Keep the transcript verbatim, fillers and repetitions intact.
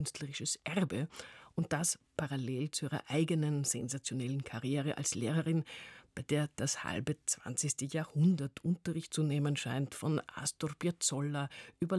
künstlerisches Erbe und das parallel zu ihrer eigenen sensationellen Karriere als Lehrerin, bei der das halbe zwanzigste Jahrhundert Unterricht zu nehmen scheint, von Astor Piazzolla über